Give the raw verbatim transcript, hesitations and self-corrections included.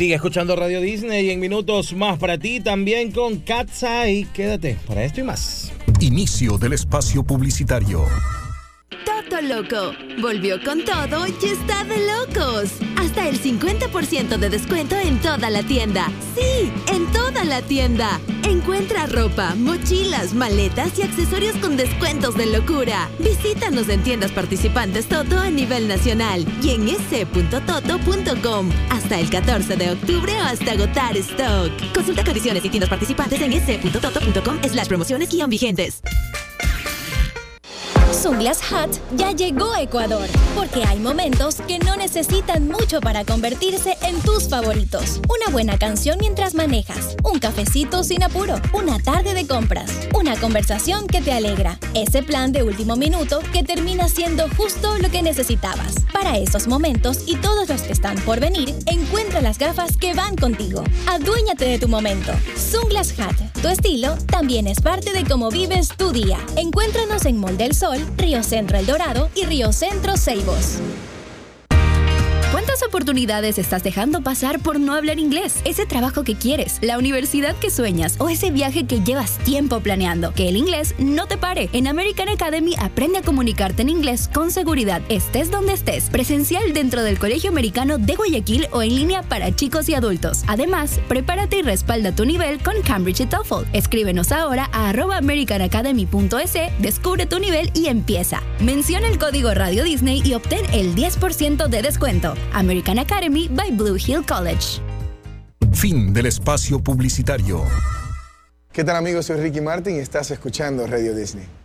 Sigue escuchando Radio Disney y en minutos más para ti también con Cat's Eye. Quédate para esto y más. Inicio del espacio publicitario. Toto Loco volvió con todo y está de locos. Hasta el cincuenta por ciento de descuento en toda la tienda. Sí, en toda la tienda. Encuentra ropa, mochilas, maletas y accesorios con descuentos de locura. Visítanos en tiendas participantes Toto a nivel nacional y en ese punto toto punto com hasta el catorce de octubre o hasta agotar stock. Consulta condiciones y tiendas participantes en ese punto toto punto com slash promociones guión vigentes. Sunglass Hut ya llegó a Ecuador, porque hay momentos que no necesitan mucho para convertirse en tus favoritos. Una buena canción mientras manejas, un cafecito sin apuro, una tarde de compras, una conversación que te alegra, ese plan de último minuto que termina siendo justo lo que necesitabas. Para esos momentos y todos los que están por venir, encuentra las gafas que van contigo. Aduéñate de tu momento. Sunglass Hut, tu estilo también es parte de cómo vives tu día. Encuéntranos en Mall del Sol, Río Centro El Dorado y Río Centro Ceibos. ¿Cuántas oportunidades estás dejando pasar por no hablar inglés? Ese trabajo que quieres, la universidad que sueñas o ese viaje que llevas tiempo planeando. Que el inglés no te pare. En American Academy aprende a comunicarte en inglés con seguridad, estés donde estés. Presencial dentro del Colegio Americano de Guayaquil o en línea para chicos y adultos. Además, prepárate y respalda tu nivel con Cambridge y TOEFL. Escríbenos ahora a arroba american academy punto es, descubre tu nivel y empieza. Menciona el código Radio Disney y obtén el diez por ciento de descuento. American Academy by Blue Hill College. Fin del espacio publicitario. ¿Qué tal, amigos? Soy Ricky Martin y estás escuchando Radio Disney.